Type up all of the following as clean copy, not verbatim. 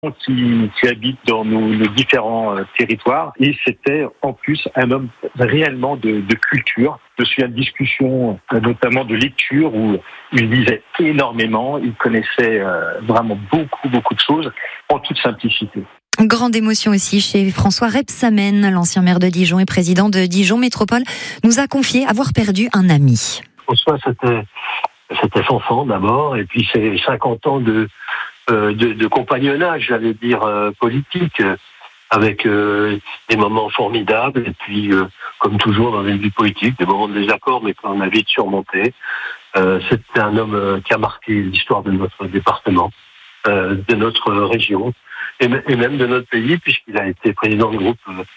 qui habite dans nos différents territoires. Et c'était en plus un homme réellement de culture. Je me souviens de discussions, notamment de lecture, où il lisait énormément. Il connaissait vraiment beaucoup de choses en toute simplicité. Grande émotion aussi chez François Rebsamen, l'ancien maire de Dijon et président de Dijon Métropole, nous a confié avoir perdu un ami. François, c'était son enfant d'abord, et puis c'est 50 ans de compagnonnage, j'allais dire, politique, avec des moments formidables, et puis, comme toujours dans une vie politique, des moments de désaccord, mais qu'on a vite surmonté. C'était un homme qui a marqué l'histoire de notre département, de notre région, et même de notre pays, puisqu'il a été président de groupe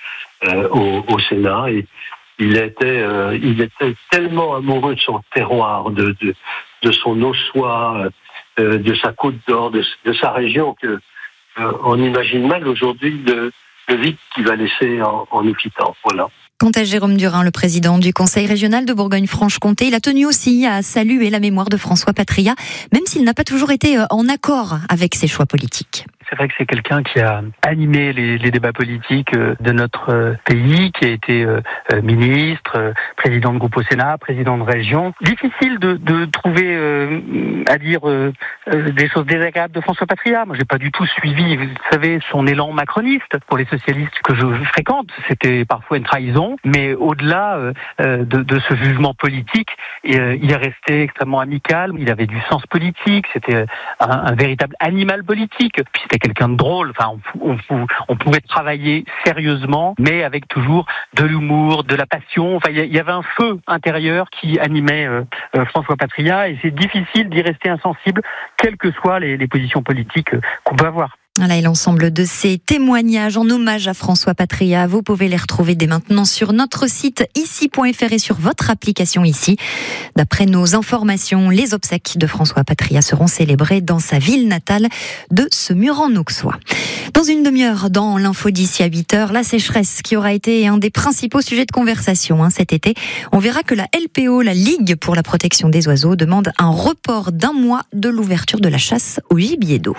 au Sénat, et il était tellement amoureux de son terroir, de son Auxois, de sa Côte d'Or, de sa région, que on imagine mal aujourd'hui le vide qu'il va laisser en nous quittant. Voilà. Quant à Jérôme Durin, le président du Conseil régional de Bourgogne-Franche-Comté, il a tenu aussi à saluer la mémoire de François Patria, même s'il n'a pas toujours été en accord avec ses choix politiques. C'est vrai que c'est quelqu'un qui a animé les débats politiques de notre pays, qui a été ministre, président de groupe au Sénat, président de région. Difficile de trouver à dire des choses désagréables de François Patria. Moi, j'ai pas du tout suivi, vous savez, son élan macroniste. Pour les socialistes que je fréquente, c'était parfois une trahison. Mais au-delà de ce jugement politique, il est resté extrêmement amical. Il avait du sens politique. C'était un véritable animal politique. Puis c'était quelqu'un de drôle. Enfin, on pouvait travailler sérieusement, mais avec toujours de l'humour, de la passion. Enfin, il y avait un feu intérieur qui animait François Patria, et c'est difficile d'y rester insensible, quelles que soient les positions politiques qu'on peut avoir. Voilà, et l'ensemble de ces témoignages en hommage à François Patria, vous pouvez les retrouver dès maintenant sur notre site ici.fr et sur votre application ici. D'après nos informations, les obsèques de François Patria seront célébrées dans sa ville natale de Semur-en-Auxois. Dans une demi-heure, dans l'info d'ici à 8h, la sécheresse qui aura été un des principaux sujets de conversation cet été. On verra que la LPO, la Ligue pour la protection des oiseaux, demande un report d'1 mois de l'ouverture de la chasse au gibier d'eau.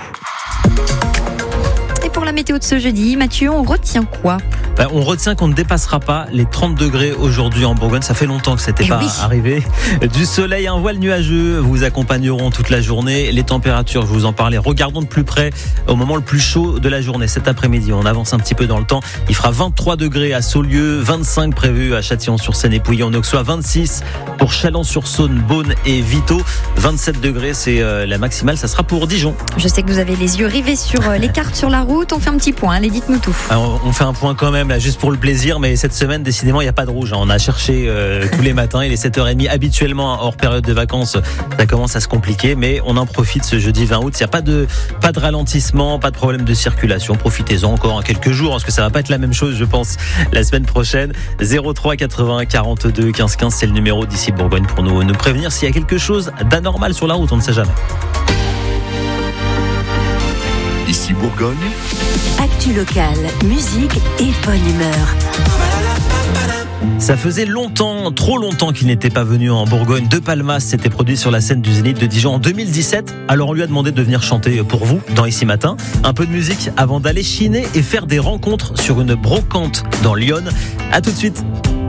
Et pour la météo de ce jeudi, Mathieu, on retient quoi ? On retient qu'on ne dépassera pas les 30 degrés aujourd'hui en Bourgogne. Ça fait longtemps que ce n'était pas arrivé. Du soleil, un voile nuageux vous accompagneront toute la journée. Les températures, je vous en parlais. Regardons de plus près au moment le plus chaud de la journée. Cet après-midi, on avance un petit peu dans le temps. Il fera 23 degrés à Saulieu, 25 prévus à Châtillon-sur-Seine et Pouillon-en-Auxois, 26 pour Chalon-sur-Saône, Beaune et Vito. 27 degrés, c'est la maximale. Ça sera pour Dijon. Je sais que vous avez les yeux rivés sur les cartes sur la route. On fait un petit point. Allez, dites-nous tout. Alors, on fait un point quand même, là, juste pour le plaisir, mais cette semaine, décidément, il n'y a pas de rouge. On a cherché tous les matins. Il est 7h30. Habituellement, hors période de vacances, ça commence à se compliquer, mais on en profite ce jeudi 20 août. Il n'y a pas de ralentissement, pas de problème de circulation. Profitez-en encore quelques jours, parce que ça va pas être la même chose, je pense, la semaine prochaine. 03 80 42 15 15, c'est le numéro d'ici Bourgogne pour nous prévenir s'il y a quelque chose d'anormal sur la route. On ne sait jamais. Ici Bourgogne. Actu locale, musique et bonne humeur. Ça faisait longtemps, trop longtemps qu'il n'était pas venu en Bourgogne. De Palmas s'était produit sur la scène du Zénith de Dijon en 2017. Alors on lui a demandé de venir chanter pour vous dans Ici Matin. Un peu de musique avant d'aller chiner et faire des rencontres sur une brocante dans Lyon. À tout de suite.